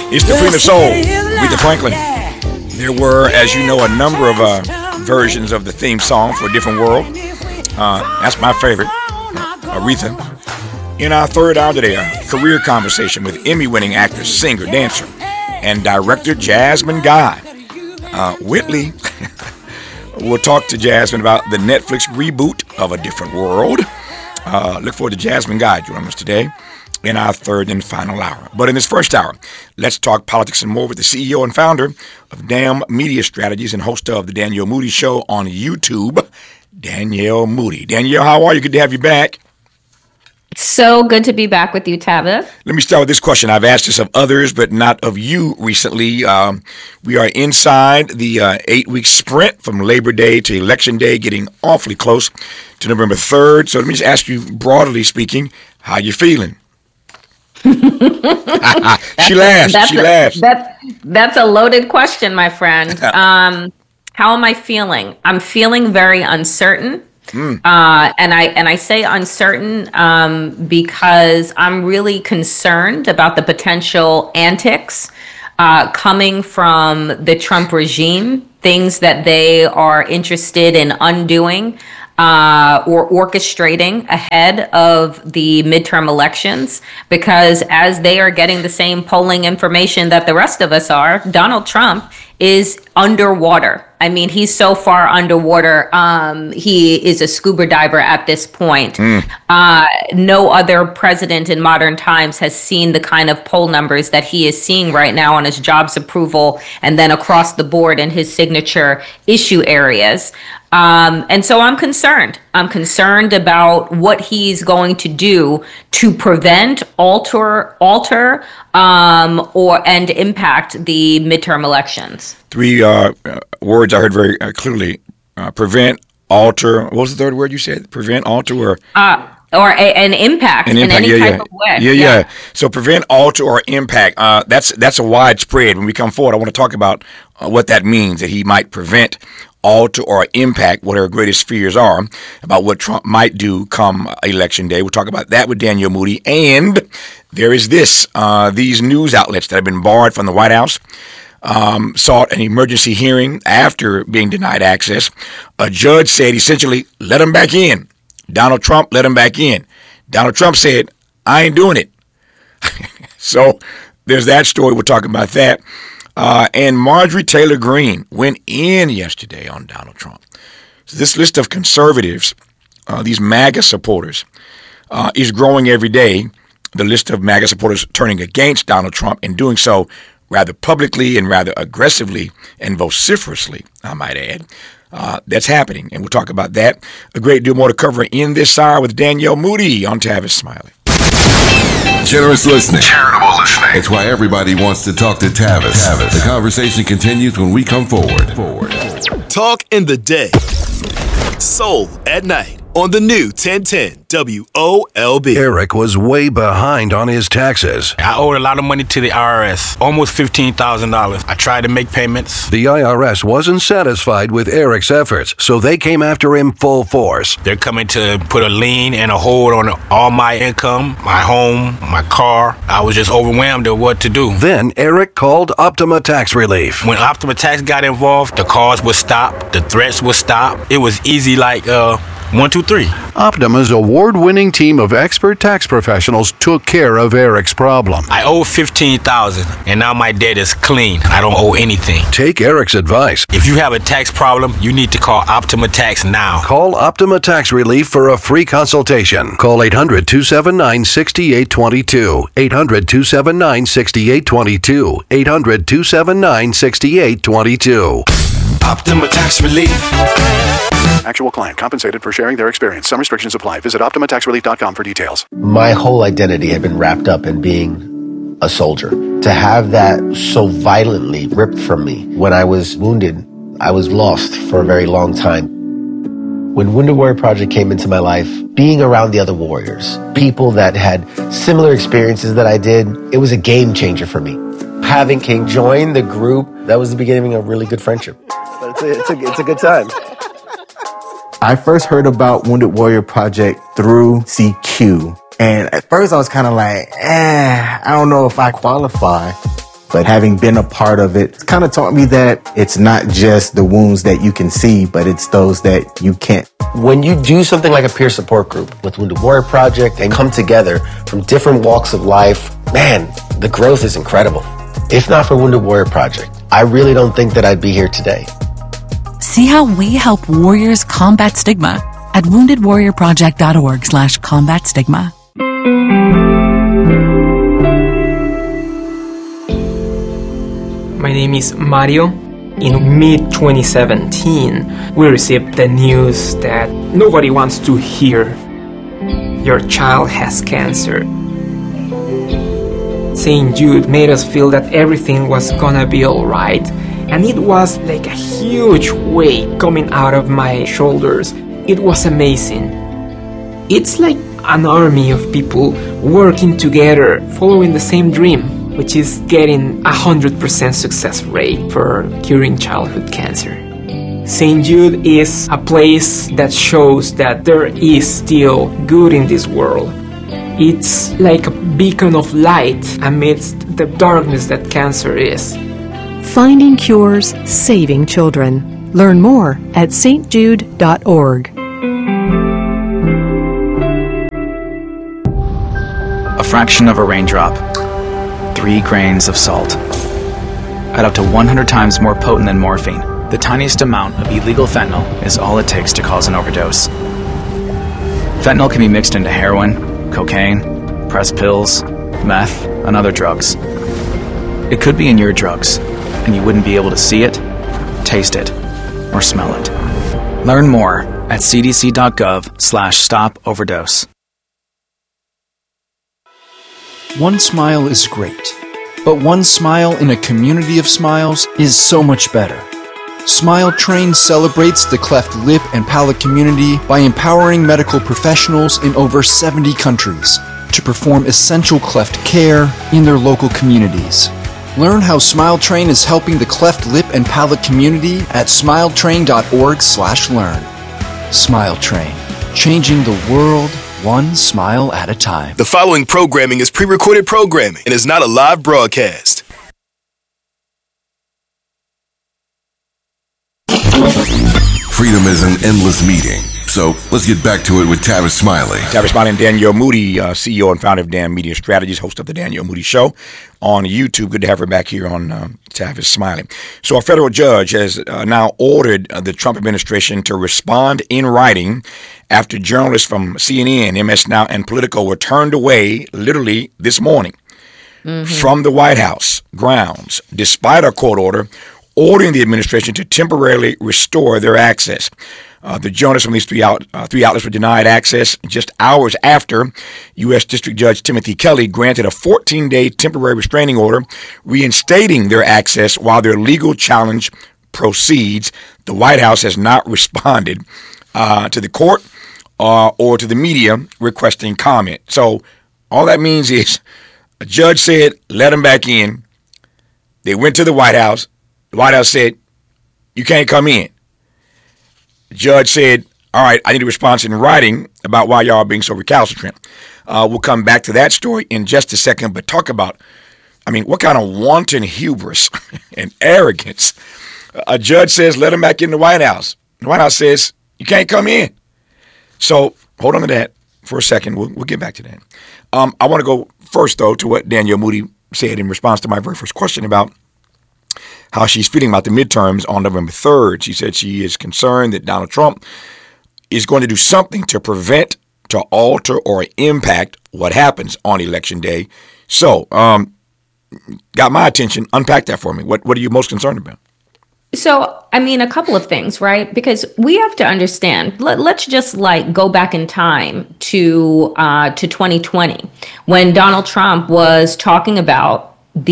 It's the Queen of Soul, Aretha Franklin. There were, as you know, a number of versions of the theme song for a different world. That's my favorite, Aretha. In our third hour today, a career conversation with Emmy-winning actress, singer, dancer, and director Jasmine Guy. Whitley will talk to Jasmine about the Netflix reboot of A Different World. Look forward to Jasmine Guy joining us today in our third and final hour. But in this first hour, let's talk politics and more with the CEO and founder of DAM Media Strategies and host of the Danielle Moody Show on YouTube, Danielle Moody. Danielle, how are you? Good to have you back. So good to be back with you, Tavis. Let me start with this question. I've asked this of others, but not of you recently. We are inside the 8-week sprint from Labor Day to Election Day, getting awfully close to November 3rd. So let me just ask you, broadly speaking, how you feeling? She laughs. That's a loaded question, my friend. How am I feeling? I'm feeling very uncertain. And I say uncertain because I'm really concerned about the potential antics coming from the Trump regime, things that they are interested in undoing or orchestrating ahead of the midterm elections, because as they are getting the same polling information that the rest of us are, Donald Trump is underwater. I mean, he's so far underwater. He is a scuba diver at this point. No other president in modern times has seen the kind of poll numbers that he is seeing right now on his jobs approval and then across the board in his signature issue areas. And so I'm concerned. I'm concerned about what he's going to do to prevent, alter, and impact the midterm elections. Three words I heard very clearly: prevent, alter. What was the third word you said? Prevent, alter, or an impact in any type of way. Yeah. So prevent, alter, or impact. That's a widespread. When we come forward, I want to talk about what that means. That he might prevent, alter, or impact what our greatest fears are about what Trump might do come Election Day. We'll talk about that with Danielle Moody. And there is this. These news outlets that have been barred from the White House sought an emergency hearing after being denied access. A judge said essentially, let him back in. Donald Trump, let him back in. Donald Trump said, I ain't doing it. So there's that story. We'll talk about that. And Marjorie Taylor Greene went in yesterday on Donald Trump. So this list of conservatives, these MAGA supporters, is growing every day. The list of MAGA supporters turning against Donald Trump and doing so rather publicly and rather aggressively and vociferously, I might add. That's happening, and we'll talk about that. A great deal more to cover in this hour with Danielle Moody on Tavis Smiley. Generous listening. Charitable listening. It's why everybody wants to talk to Tavis. The conversation continues when we come forward. Talk in the day. Soul at night on the new 1010 WOLB. Eric was way behind on his taxes. I owed a lot of money to the IRS, almost $15,000. I tried to make payments. The IRS wasn't satisfied with Eric's efforts, so they came after him full force. They're coming to put a lien and a hold on all my income, my home, my car. I was just overwhelmed at what to do. Then Eric called Optima Tax Relief. When Optima Tax got involved, the calls would stop, the threats would stop. It was easy like 1, 2, 3. Optima's award-winning team of expert tax professionals took care of Eric's problem. I owe $15,000, and now my debt is clean. I don't owe anything. Take Eric's advice. If you have a tax problem, you need to call Optima Tax now. Call Optima Tax Relief for a free consultation. Call 800-279-6822. 800-279-6822. 800-279-6822. Optima Tax Relief. Actual client compensated for sharing their experience. Some restrictions apply. Visit OptimaTaxRelief.com for details. My whole identity had been wrapped up in being a soldier. To have that so violently ripped from me when I was wounded, I was lost for a very long time. When Wounded Warrior Project came into my life, being around the other warriors, people that had similar experiences that I did, it was a game changer for me. Having King join the group, that was the beginning of a really good friendship. It's a good time. I first heard about Wounded Warrior Project through CQ. And at first I was kind of like, I don't know if I qualify. But having been a part of it, it's kind of taught me that it's not just the wounds that you can see, but it's those that you can't. When you do something like a peer support group with Wounded Warrior Project and come together from different walks of life, man, the growth is incredible. If not for Wounded Warrior Project, I really don't think that I'd be here today. See how we help warriors combat stigma at woundedwarriorproject.org/combat stigma. My name is Mario. In mid-2017, we received the news that nobody wants to hear. Your child has cancer. St. Jude made us feel that everything was gonna be alright, and it was like a huge weight coming out of my shoulders. It was amazing. It's like an army of people working together, following the same dream, which is getting 100% success rate for curing childhood cancer. St. Jude is a place that shows that there is still good in this world. It's like a beacon of light amidst the darkness that cancer is. Finding cures, saving children. Learn more at stjude.org. A fraction of a raindrop. 3 grains of salt. At up to 100 times more potent than morphine, the tiniest amount of illegal fentanyl is all it takes to cause an overdose. Fentanyl can be mixed into heroin, cocaine, pressed pills, meth, and other drugs. It could be in your drugs, and you wouldn't be able to see it, taste it, or smell it. Learn more at cdc.gov/stop-overdose. One smile is great, but one smile in a community of smiles is so much better. Smile Train celebrates the cleft lip and palate community by empowering medical professionals in over 70 countries to perform essential cleft care in their local communities. Learn how Smile Train is helping the cleft lip and palate community at smiletrain.org/learn. Smile Train, changing the world one smile at a time. The following programming is pre-recorded programming and is not a live broadcast. Freedom is an endless meeting. So let's get back to it with Tavis Smiley. Tavis Smiley and Danielle Moody, CEO and founder of Dan Media Strategies, host of the Danielle Moody Show on YouTube. Good to have her back here on Tavis Smiley. So a federal judge has now ordered the Trump administration to respond in writing after journalists from CNN, MS Now, and Politico were turned away literally this morning from the White House grounds, despite a court order ordering the administration to temporarily restore their access. The journalists from these three outlets were denied access just hours after U.S. District Judge Timothy Kelly granted a 14-day temporary restraining order reinstating their access while their legal challenge proceeds. The White House has not responded to the court or to the media requesting comment. So all that means is a judge said, let them back in. They went to the White House. The White House said, you can't come in. The judge said, all right, I need a response in writing about why y'all are being so recalcitrant. We'll come back to that story in just a second, but talk about, what kind of wanton hubris and arrogance. A judge says, let him back in the White House. The White House says, you can't come in. So hold on to that for a second. We'll get back to that. I want to go first, though, to what Danielle Moody said in response to my very first question about how she's feeling about the midterms on November 3rd. She said she is concerned that Donald Trump is going to do something to prevent, to alter, or impact what happens on Election Day. So, got my attention. Unpack that for me. What are you most concerned about? So, a couple of things, right? Because we have to understand, let's just go back in time to 2020 when Donald Trump was talking about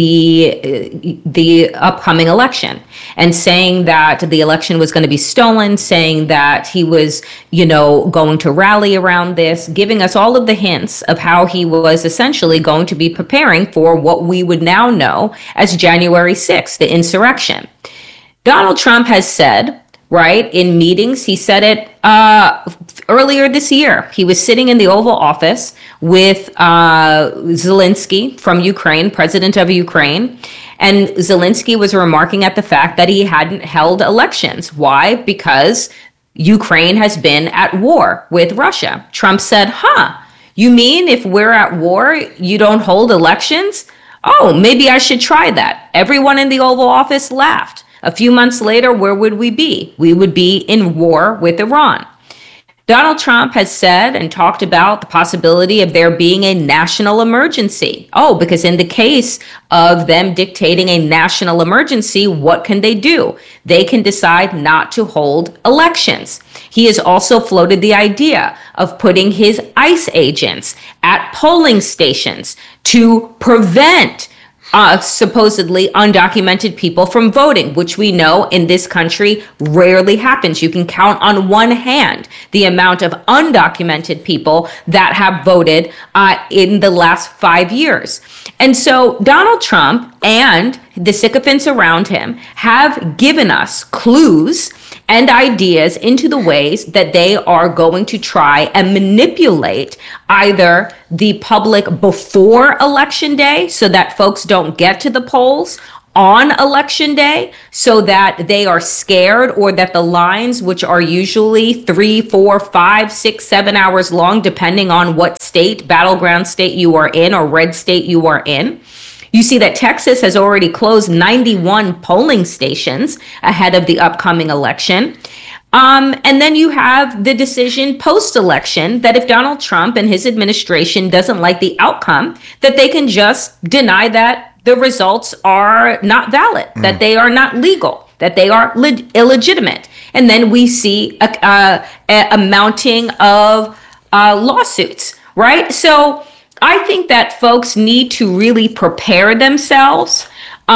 the upcoming election and saying that the election was going to be stolen, saying that he was, going to rally around this, giving us all of the hints of how he was essentially going to be preparing for what we would now know as January 6th, the insurrection. Donald Trump has said, right, in meetings, he said it earlier this year. He was sitting in the Oval Office with Zelensky from Ukraine, president of Ukraine, And Zelensky was remarking at the fact that he hadn't held elections. Why? Because Ukraine has been at war with Russia. Trump said, you mean if we're at war, you don't hold elections? Oh, maybe I should try that. Everyone in the Oval Office laughed. A few months later, where would we be? We would be in war with Iran. Donald Trump has said and talked about the possibility of there being a national emergency. Oh, because in the case of them dictating a national emergency, what can they do? They can decide not to hold elections. He has also floated the idea of putting his ICE agents at polling stations to prevent supposedly undocumented people from voting, which we know in this country rarely happens. You can count on one hand the amount of undocumented people that have voted in the last 5 years. And so Donald Trump and the sycophants around him have given us clues and ideas into the ways that they are going to try and manipulate either the public before Election Day so that folks don't get to the polls on Election Day so that they are scared, or that the lines, which are usually 3, 4, 5, 6, 7 hours long, depending on what state, battleground state you are in or red state you are in. You see that Texas has already closed 91 polling stations ahead of the upcoming election. And then you have the decision post-election that if Donald Trump and his administration doesn't like the outcome, that they can just deny that the results are not valid, that they are not legal, that they are illegitimate. And then we see a mounting of lawsuits, right? So I think that folks need to really prepare themselves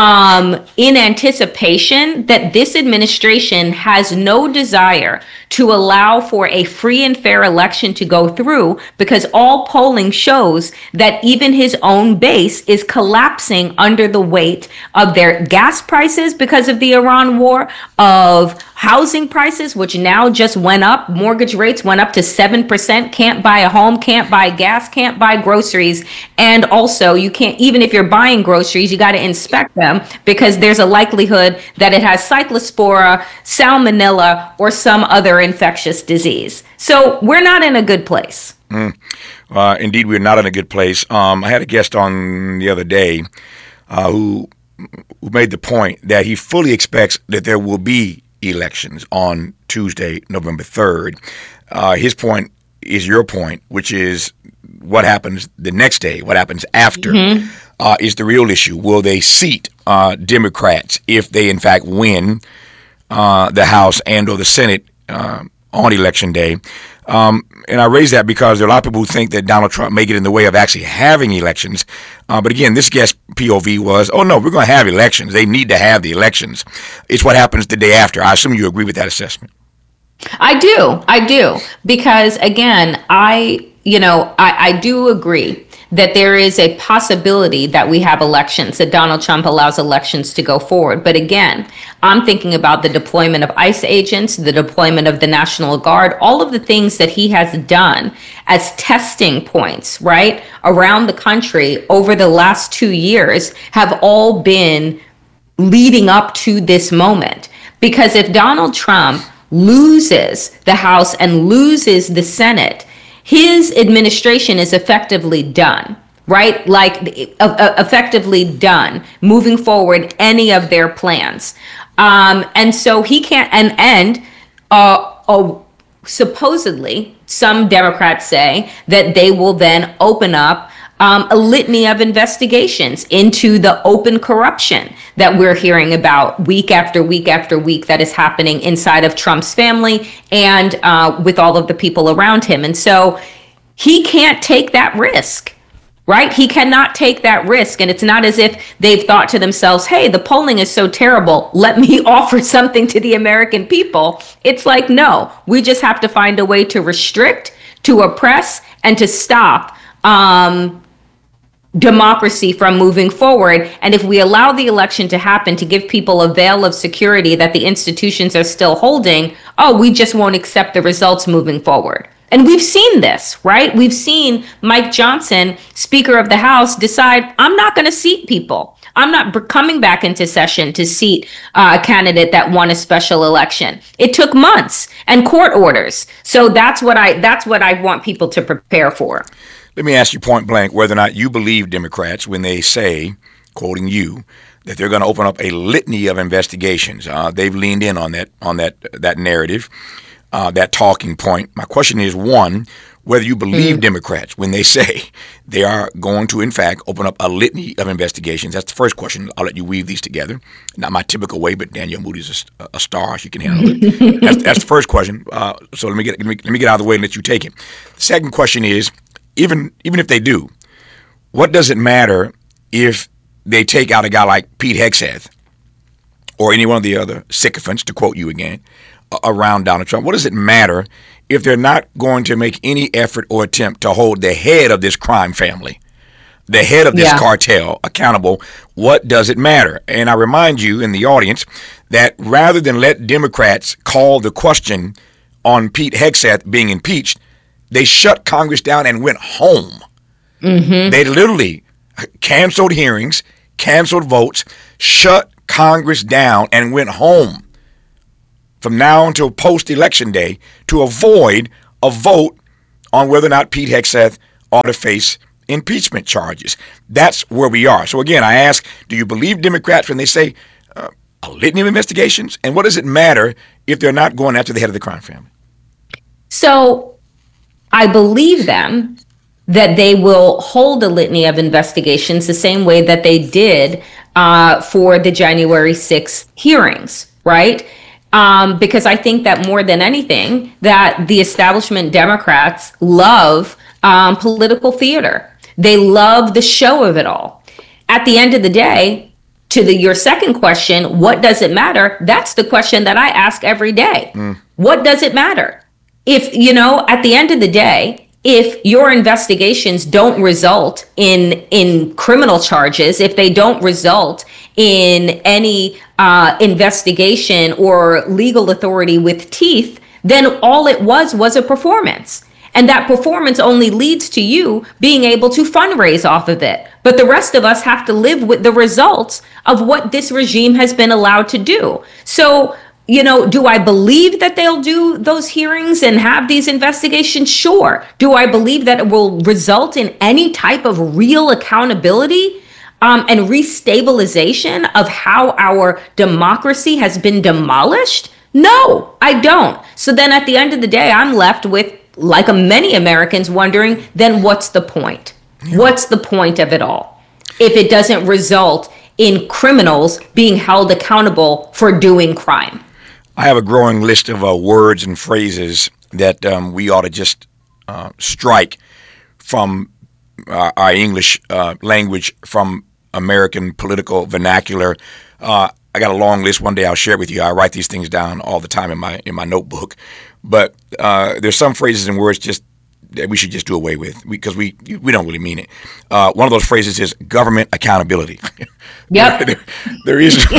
in anticipation that this administration has no desire to allow for a free and fair election to go through, because all polling shows that even his own base is collapsing under the weight of their gas prices because of the Iran war, of housing prices, which now just went up. Mortgage rates went up to 7%. Can't buy a home, can't buy gas, can't buy groceries. And also, you can't, even if you're buying groceries, you got to inspect them because there's a likelihood that it has cyclospora, salmonella, or some other infectious disease. So we're not in a good place. Indeed, we're not in a good place. I had a guest on the other day who made the point that he fully expects that there will be elections on Tuesday, November 3rd. His point is your point, which is what happens the next day, what happens after, is the real issue. Will they seat Democrats if they, in fact, win the House and or the Senate on Election Day? And I raise that because there are a lot of people who think that Donald Trump may get in the way of actually having elections. But again, this guest POV was, oh, no, we're going to have elections. They need to have the elections. It's what happens the day after. I assume you agree with that assessment. I do. Because, again, I do agree that there is a possibility that we have elections, that Donald Trump allows elections to go forward. But again, I'm thinking about the deployment of ICE agents, the deployment of the National Guard, all of the things that he has done as testing points, right, around the country over the last 2 years have all been leading up to this moment. Because if Donald Trump loses the House and loses the Senate, his administration is effectively done, right? Like effectively done moving forward any of their plans. And so he can't, and supposedly some Democrats say that they will then open up a litany of investigations into the open corruption that we're hearing about week after week after week that is happening inside of Trump's family and with all of the people around him. And so he can't take that risk, right? He cannot take that risk. And it's not as if they've thought to themselves, hey, the polling is so terrible, let me offer something to the American people. It's like, no, we just have to find a way to restrict, to oppress, and to stop democracy from moving forward. And if we allow the election to happen to give people a veil of security that the institutions are still holding, we just won't accept the results moving forward. And we've seen this, right? We've seen Mike Johnson, Speaker of the House, decide, I'm not going to seat people. I'm not coming back into session to seat a candidate that won a special election. It took months and court orders. So that's what I want people to prepare for. Let me ask you point blank whether or not you believe Democrats when they say, quoting you, that they're going to open up a litany of investigations. They've leaned in on that narrative, that talking point. My question is, one, whether you believe Democrats when they say they are going to, in fact, open up a litany of investigations. That's the first question. I'll let you weave these together. Not my typical way, but Danielle Moody's a star. She can handle it. That's the first question. So let me get out of the way and let you take it. The second question is, even if they do, what does it matter if they take out a guy like Pete Hegseth or any one of the other sycophants, to quote you again, around Donald Trump? What does it matter if they're not going to make any effort or attempt to hold the head of this crime family, the head of this cartel, accountable? What does it matter? And I remind you in the audience that rather than let Democrats call the question on Pete Hegseth being impeached, they shut Congress down and went home. They literally canceled hearings, canceled votes, shut Congress down and went home from now until post-election day to avoid a vote on whether or not Pete Hegseth ought to face impeachment charges. That's where we are. So again, I ask, do you believe Democrats when they say a litany of investigations? And what does it matter if they're not going after the head of the crime family? So I believe them that they will hold a litany of investigations the same way that they did for the January 6th hearings, right? Because I think that more than anything, that the establishment Democrats love political theater. They love the show of it all. At the end of the day, to your second question, what does it matter? That's the question that I ask every day. What does it matter? If, at the end of the day, if your investigations don't result in criminal charges, if they don't result in any investigation or legal authority with teeth, then all it was a performance. And that performance only leads to you being able to fundraise off of it. But the rest of us have to live with the results of what this regime has been allowed to do. So, do I believe that they'll do those hearings and have these investigations? Sure. Do I believe that it will result in any type of real accountability and restabilization of how our democracy has been demolished? No, I don't. So then at the end of the day, I'm left with, like many Americans, wondering, then what's the point? What's the point of it all if it doesn't result in criminals being held accountable for doing crime? I have a growing list of words and phrases that we ought to just strike from our English language, from American political vernacular. I got a long list. One day I'll share it with you. I write these things down all the time in my notebook. But there's some phrases and words just that we should just do away with because we don't really mean it. One of those phrases is government accountability. Yep. There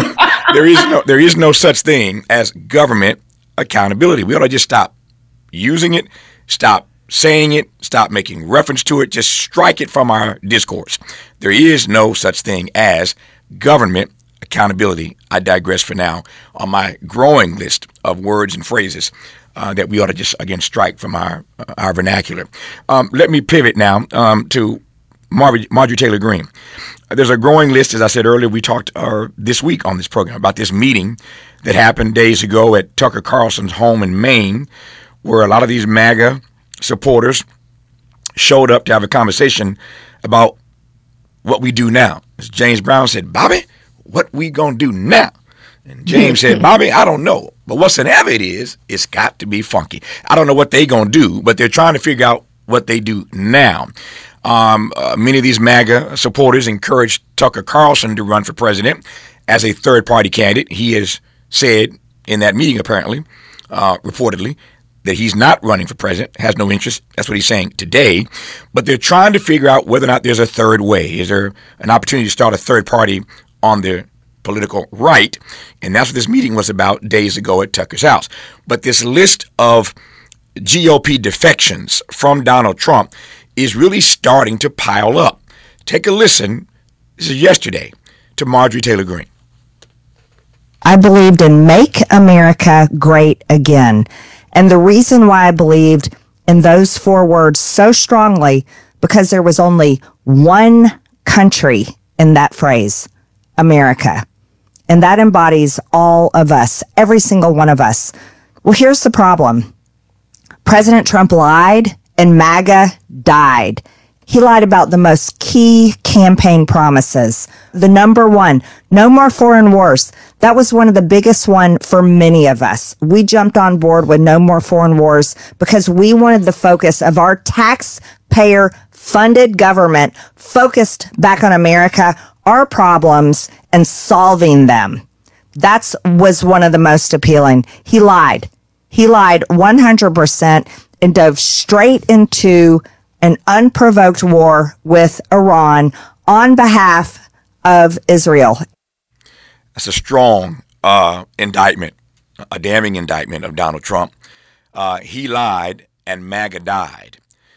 is no such thing as government accountability. We ought to just stop using it, stop saying it, stop making reference to it, just strike it from our discourse. There is no such thing as government accountability. I digress for now on my growing list of words and phrases that we ought to just, again, strike from our vernacular. Let me pivot now to Marjorie Taylor Greene. There's a growing list, as I said earlier. We talked this week on this program about this meeting that happened days ago at Tucker Carlson's home in Maine, where a lot of these MAGA supporters showed up to have a conversation about what we do now. As James Brown said, Bobby, what we gonna do now? And James said, Bobby, I don't know. But whatsoever it is, it's got to be funky. I don't know what they going to do, but they're trying to figure out what they do now. Many of these MAGA supporters encouraged Tucker Carlson to run for president as a third-party candidate. He has said in that meeting, apparently, reportedly, that he's not running for president, has no interest. That's what he's saying today. But they're trying to figure out whether or not there's a third way. Is there an opportunity to start a third party on the political right? And that's what this meeting was about days ago at Tucker's house. But this list of GOP defections from Donald Trump is really starting to pile up. Take a listen. This is yesterday to Marjorie Taylor Greene? I believed in Make America Great Again. And the reason why I believed in those 4 words so strongly, because there was only one country in that phrase, America. And that embodies all of us, every single one of us. Well, here's the problem. President Trump lied and MAGA died. He lied about the most key campaign promises. The number one, no more foreign wars. That was one of the biggest one for many of us. We jumped on board with no more foreign wars because we wanted the focus of our taxpayer funded government focused back on America, our problems, and solving them. That was one of the most appealing. He lied. He lied 100% and dove straight into an unprovoked war with Iran on behalf of Israel. That's a strong indictment, a damning indictment of Donald Trump. He lied and MAGA died.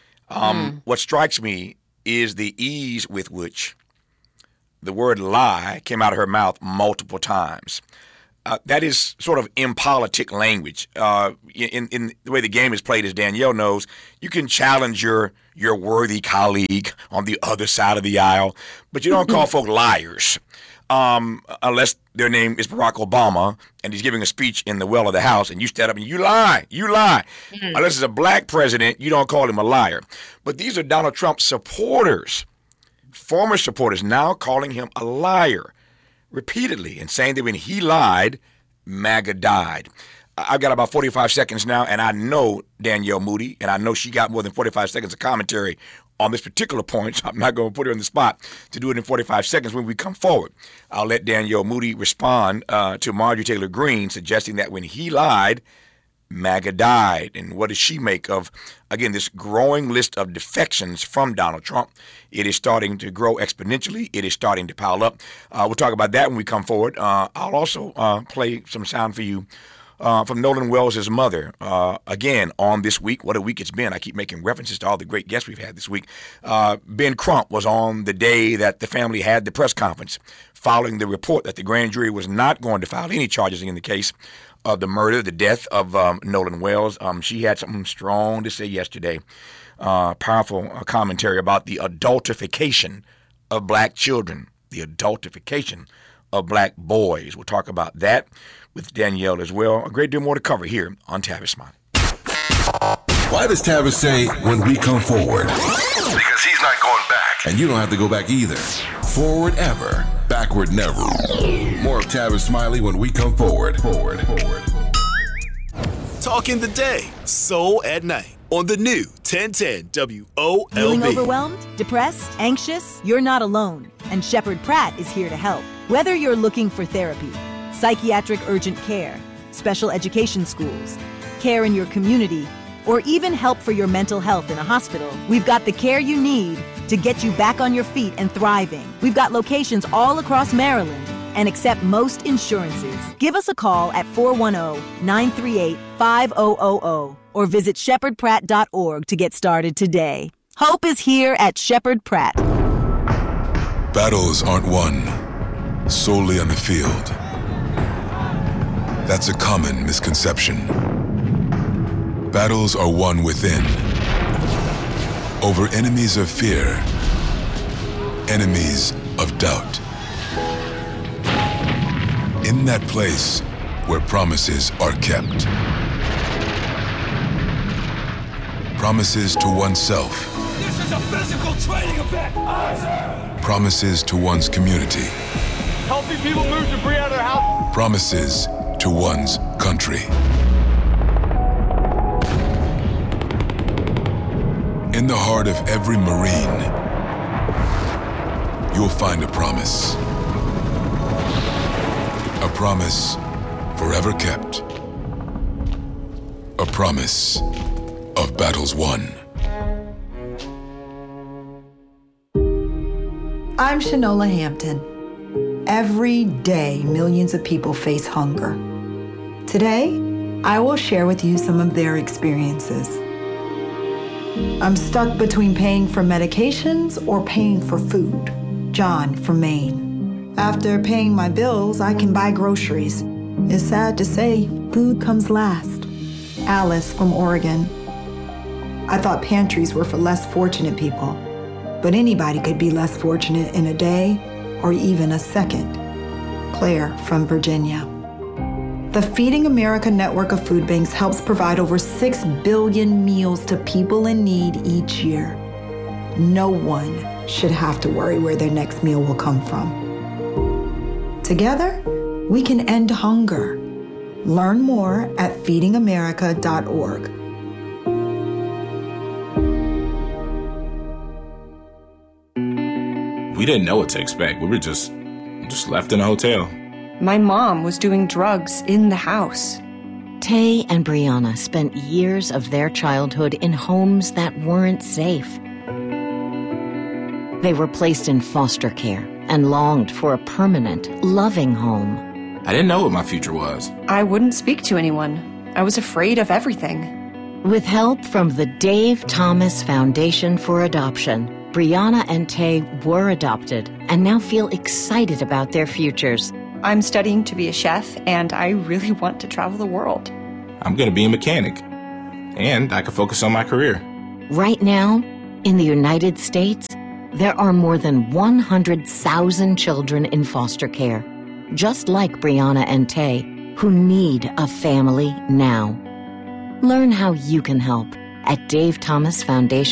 What strikes me is the ease with which the word lie came out of her mouth multiple times. That is sort of impolitic language. In the way the game is played, as Danielle knows, you can challenge your worthy colleague on the other side of the aisle, but you don't call folk liars unless their name is Barack Obama and he's giving a speech in the well of the House and you stand up and you lie. Unless it's a black president, you don't call him a liar. But these are Donald Trump supporters, former supporters, now calling him a liar repeatedly and saying that when he lied, MAGA died. I've got about 45 seconds now, and I know Danielle Moody, and I know she got more than 45 seconds of commentary on this particular point, so I'm not going to put her on the spot to do it in 45 seconds when we come forward. I'll let Danielle Moody respond to Marjorie Taylor Greene, suggesting that when he lied, MAGA died. And what does she make of, again, this growing list of defections from Donald Trump? It is starting to grow exponentially. It is starting to pile up. We'll talk about that when we come forward. I'll also play some sound for you from Nolan Wells' mother, again, on This Week. What a week it's been. I keep making references to all the great guests we've had this week. Ben Crump was on the day that the family had the press conference following the report that the grand jury was not going to file any charges in the case of the murder, the death of Nolan Wells. She had something strong to say yesterday. Powerful commentary about the adultification of black children, the adultification of black boys. We'll talk about that with Danielle as well. A great deal more to cover here on Tavis Smiley. Why does Tavis say when we come forward? Because he's not going back. And you don't have to go back either. Forward ever, backward never. More of Tavis Smiley when we come forward. Talking the day, Soul at Night on the new 1010 WOLB. Feeling overwhelmed, depressed, anxious? You're not alone. And Shepherd Pratt is here to help. Whether you're looking for therapy, psychiatric urgent care, special education schools, care in your community, or even help for your mental health in a hospital, we've got the care you need to get you back on your feet and thriving. We've got locations all across Maryland and accept most insurances. Give us a call at 410-938-5000 or visit shepherdpratt.org to get started today. Hope is here at Shepherd Pratt. Battles aren't won solely on the field. That's a common misconception. Battles are won within, over enemies of fear, enemies of doubt. In that place where promises are kept. Promises to oneself. This is a physical training event! Promises to one's community. Helping people move debris out of their house. Promises to one's country. In the heart of every Marine, you'll find a promise. A promise forever kept. A promise of battles won. I'm Shanola Hampton. Every day, millions of people face hunger. Today, I will share with you some of their experiences. I'm stuck between paying for medications or paying for food. John from Maine. After paying my bills, I can buy groceries. It's sad to say, food comes last. Alice from Oregon. I thought pantries were for less fortunate people, but anybody could be less fortunate in a day or even a second. Claire from Virginia. The Feeding America network of food banks helps provide over 6 billion meals to people in need each year. No one should have to worry where their next meal will come from. Together, we can end hunger. Learn more at feedingamerica.org. We didn't know what to expect. We were just left in a hotel. My mom was doing drugs in the house. Tay and Brianna spent years of their childhood in homes that weren't safe. They were placed in foster care and longed for a permanent, loving home. I didn't know what my future was. I wouldn't speak to anyone. I was afraid of everything. With help from the Dave Thomas Foundation for Adoption, Brianna and Tay were adopted and now feel excited about their futures. I'm studying to be a chef, and I really want to travel the world. I'm going to be a mechanic, and I can focus on my career. Right now, in the United States, there are more than 100,000 children in foster care, just like Brianna and Tay, who need a family now. Learn how you can help at Dave Thomas Foundation.